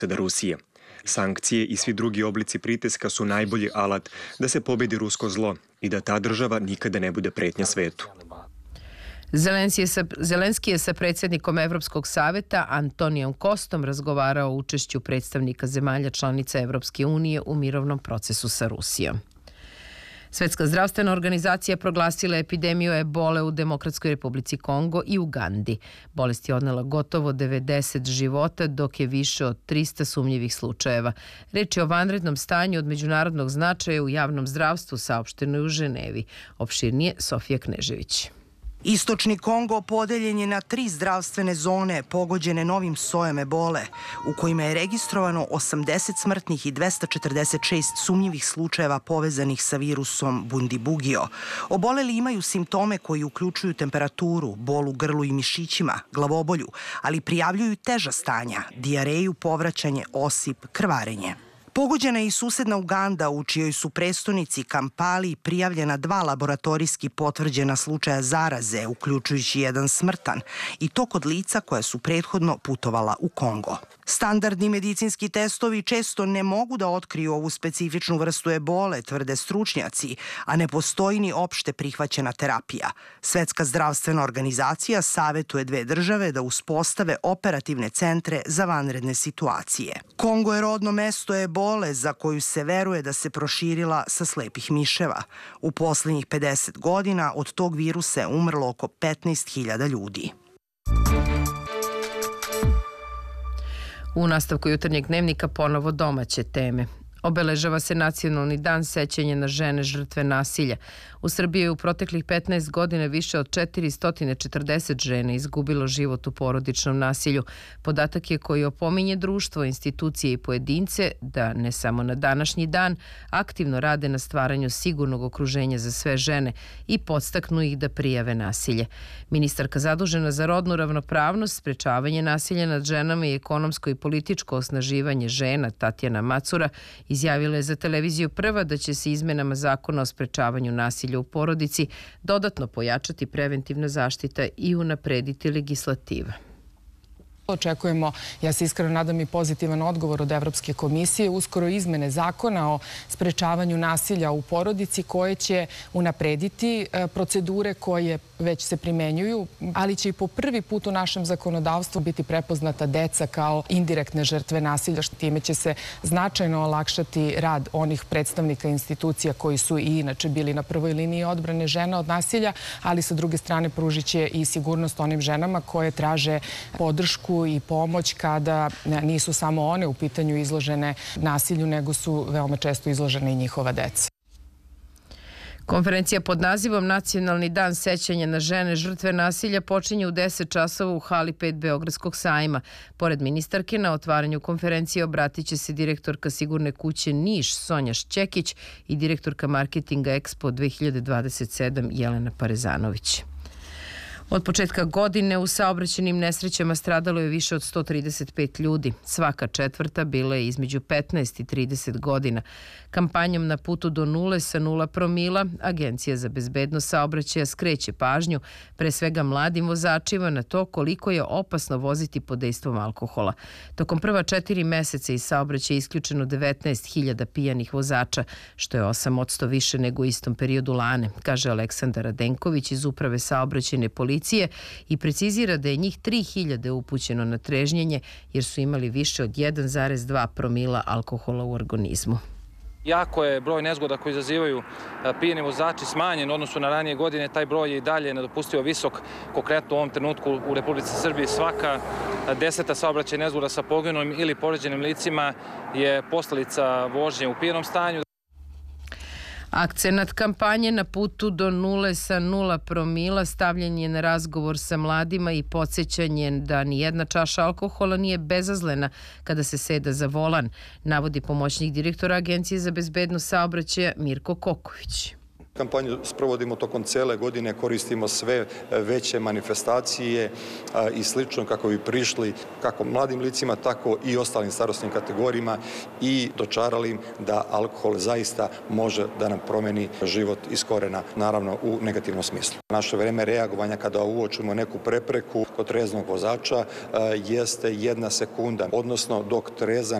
Rusije. Sankcije i svi drugi oblici pritiska su najbolji alat da se pobedi rusko zlo i da ta država nikada ne bude pretnja svetu. Zelenski je sa predsjednikom Evropskog saveta Antonijom Kostom razgovarao o učešću predstavnika zemalja članica Evropske unije u mirovnom procesu sa Rusijom. Svetska zdravstvena organizacija proglasila epidemiju ebole u Demokratskoj republici Kongo i Ugandi. Bolest je odnela gotovo 90 života, dok je više od 300 sumnjivih slučajeva. Reč je o vanrednom stanju od međunarodnog značaja u javnom zdravstvu, saopšteno je u Ženevi. Opširnije Sofija Knežević. Istočni Kongo podeljen je na 3 zdravstvene zone pogođene novim sojem ebole, u kojima je registrovano 80 smrtnih i 246 sumnjivih slučajeva povezanih sa virusom Bundibugyo. Oboleli imaju simptome koji uključuju temperaturu, bol u grlu i mišićima, glavobolju, ali prijavljuju teža stanja, dijareju, povraćanje, osip, krvarenje. Pogođena je i susedna Uganda, u čijoj su prestonici Kampali prijavljena 2 laboratorijski potvrđena slučaja zaraze, uključujući jedan smrtan, i to kod lica koja su prethodno putovala u Kongo. Standardni medicinski testovi često ne mogu da otkriju ovu specifičnu vrstu ebole, tvrde stručnjaci, a ne postoji ni opšte prihvaćena terapija. Svetska zdravstvena organizacija savetuje 2 države da uspostave operativne centre za vanredne situacije. Kongo je rodno mesto ebole za koju se veruje da se proširila sa slepih miševa. U poslednjih 50 godina od tog virusa je umrlo oko 15.000 ljudi. U nastavku jutarnjeg dnevnika ponovo domaće teme. Obeležava se Nacionalni dan sećanja na žene žrtve nasilja. U Srbiji je u proteklih 15 godina više od 440 žena izgubilo život u porodičnom nasilju. Podatak je koji opominje društvo, institucije i pojedince da ne samo na današnji dan aktivno rade na stvaranju sigurnog okruženja za sve žene i podstaknu ih da prijave nasilje. Ministarka zadužena za rodnu ravnopravnost, sprečavanje nasilja nad ženama i ekonomsko i političko osnaživanje žena Tatjana Macura izjavila je za televiziju Prva da će se izmenama zakona o sprečavanju nasilja u porodici dodatno pojačati preventivna zaštita i unaprediti legislativa. Očekujemo, ja se iskreno nadam, i pozitivan odgovor od Evropske komisije, uskoro izmene zakona o sprečavanju nasilja u porodici koje će unaprediti procedure koje već se primenjuju, ali će i po prvi put u našem zakonodavstvu biti prepoznata deca kao indirektne žrtve nasilja, što time će se značajno olakšati rad onih predstavnika institucija koji su i inače bili na prvoj liniji odbrane žena od nasilja, ali sa druge strane pružit će i sigurnost onim ženama koje traže podršku i pomoć kada nisu samo one u pitanju izložene nasilju, nego su veoma često izložene i njihova deca. Konferencija pod nazivom Nacionalni dan sećanja na žene žrtve nasilja počinje u 10 časova u hali 5 Beogradskog sajma. Pored ministarke, na otvaranju konferencije obratit će se direktorka Sigurne kuće Niš Sonja Šćekić i direktorka marketinga Expo 2027 Jelena Parezanović. Od početka godine u saobraćajnim nesrećama stradalo je više od 135 ljudi. Svaka četvrta bila je između 15 i 30 godina. Kampanjom Na putu do nule sa 0 promila Agencija za bezbednost saobraćaja skreće pažnju pre svega mladim vozačima na to koliko je opasno voziti pod dejstvom alkohola. Tokom prva 4 meseca iz saobraćaja je isključeno 19.000 pijanih vozača, što je 8% više nego u istom periodu lane, kaže Aleksandar Radenković iz Uprave saobraćajne policije i precizira da je njih 3.000 upućeno na trežnjenje jer su imali više od 1,2 promila alkohola u organizmu. Jako je broj nezgoda koji izazivaju pijeni vozači smanjen u odnosu na ranije godine. Taj broj je i dalje nedopustivo visok. Konkretno u ovom trenutku u Republici Srbiji svaka 10. saobraćajna nezgoda sa poginulim ili povređenim licima je posledica vožnje u pijenom stanju. Akcenat kampanje Na putu do nule sa 0 promila stavljen je na razgovor sa mladima i podsjećanje da ni jedna čaša alkohola nije bezazlena kada se seda za volan, navodi pomoćnik direktora Agencije za bezbednost saobraćaja Mirko Koković. kampanju sprovodimo tokom cele godine, koristimo sve veće manifestacije i slično kako bi prišli kako mladim licima, tako i ostalim starosnim kategorijama i dočarali im da alkohol zaista može da nam promeni život iz korena, naravno u negativnom smislu. Naše vreme reagovanja kada uočimo neku prepreku kod treznog vozača jeste 1 sekunda, odnosno dok trezan